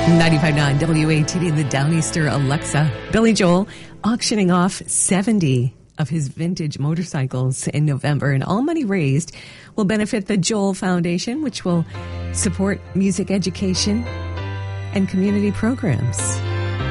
95.9 WATD, the Downeaster Alexa. Billy Joel auctioning off 70 of his vintage motorcycles in November, and all money raised will benefit the Joel Foundation, which will support music education and community programs.